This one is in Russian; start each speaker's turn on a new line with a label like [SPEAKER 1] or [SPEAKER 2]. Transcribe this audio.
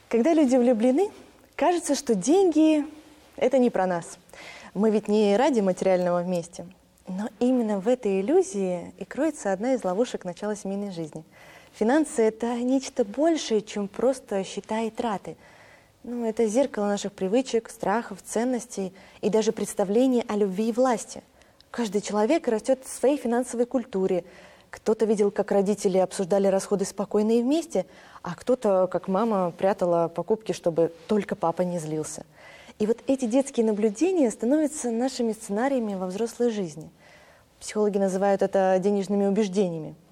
[SPEAKER 1] Когда люди влюблены, кажется, что деньги – это не про нас. Мы ведь не ради материального вместе. Но именно в этой иллюзии и кроется одна из ловушек начала семейной жизни. Финансы – это нечто большее, чем просто счета и траты. Это зеркало наших привычек, страхов, ценностей и даже представления о любви и власти. Каждый человек растет в своей финансовой культуре. Кто-то видел, как родители обсуждали расходы спокойно и вместе, а кто-то, как мама, прятала покупки, чтобы только папа не злился. И вот эти детские наблюдения становятся нашими сценариями во взрослой жизни. Психологи называют это денежными убеждениями.